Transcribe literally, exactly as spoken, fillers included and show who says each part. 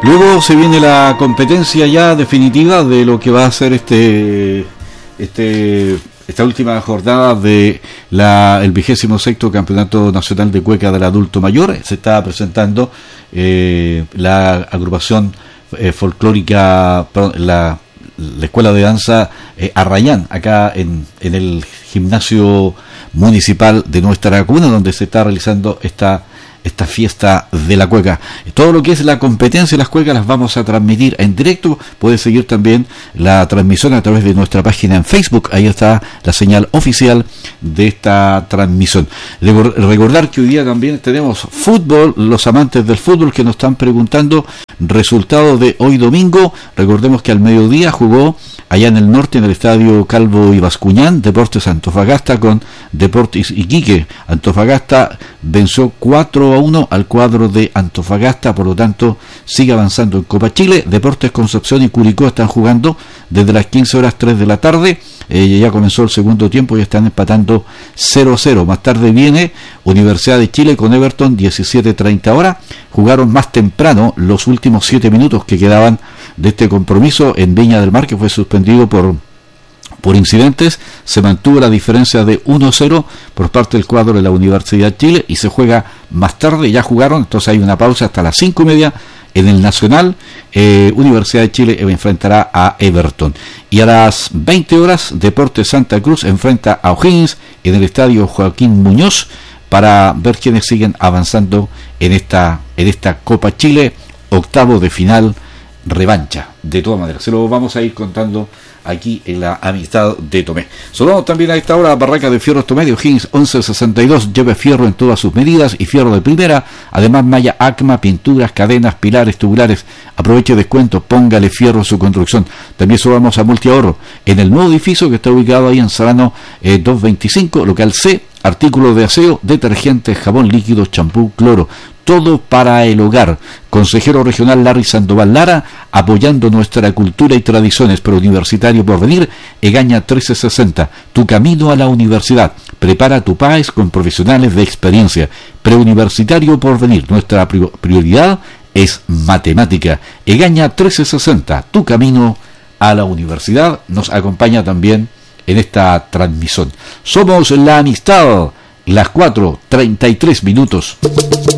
Speaker 1: Luego se viene la competencia ya definitiva de lo que va a ser este este esta última jornada de la el vigésimo sexto Campeonato Nacional de Cueca del Adulto Mayor. Se está presentando eh, la agrupación eh, folclórica, la, la Escuela de Danza eh, Arrayán, acá en, en el gimnasio municipal de nuestra comuna, donde se está realizando esta esta fiesta de la cueca. Todo lo que es la competencia de las cuecas las vamos a transmitir en directo. Puedes seguir también la transmisión a través de nuestra página en Facebook. Ahí está la señal oficial de esta transmisión. Recordar que hoy día también tenemos fútbol, los amantes del fútbol que nos están preguntando resultados de hoy domingo. Recordemos que al mediodía jugó allá en el norte, en el estadio Calvo y Bascuñán, Deportes Antofagasta con Deportes Iquique. Antofagasta venció cuatro a uno al cuadro de Antofagasta, por lo tanto sigue avanzando en Copa Chile. Deportes Concepción y Curicó están jugando desde las quince horas tres de la tarde. Eh, ya comenzó el segundo tiempo y están empatando cero a cero. Más tarde viene Universidad de Chile con Everton, diecisiete treinta horas. Jugaron más temprano los últimos siete minutos que quedaban de este compromiso en Viña del Mar, que fue suspendido por por incidentes. Se mantuvo la diferencia de uno a cero por parte del cuadro de la Universidad de Chile y se juega más tarde. Ya jugaron, entonces hay una pausa hasta las cinco y media en el Nacional. eh, Universidad de Chile enfrentará a Everton, y a las veinte horas Deportes Santa Cruz enfrenta a O'Higgins en el estadio Joaquín Muñoz para ver quiénes siguen avanzando en esta en esta Copa Chile, octavo de final, revancha. De todas maneras, se lo vamos a ir contando aquí en la amistad de Tomé. Saludamos también a esta hora a Barraca de Fierros Tomé de O'Higgins, once sesenta y dos. Lleve fierro en todas sus medidas y fierro de primera. Además, malla ACMA, pinturas, cadenas, pilares, tubulares. Aproveche descuento, póngale fierro a su construcción. También saludamos a Multiahorro en el nuevo edificio que está ubicado ahí en Serrano eh, doscientos veinticinco, local C. Artículos de aseo, detergentes, jabón líquido, champú, cloro, todo para el hogar. Consejero regional Larry Sandoval Lara, apoyando nuestra cultura y tradiciones. Preuniversitario Porvenir, Egaña trece sesenta, tu camino a la universidad. Prepara tu país con profesionales de experiencia. Preuniversitario Porvenir, nuestra prioridad es matemática. Egaña trece sesenta, tu camino a la universidad. Nos acompaña también en esta transmisión. Somos la amistad, las cuatro treinta y tres minutos.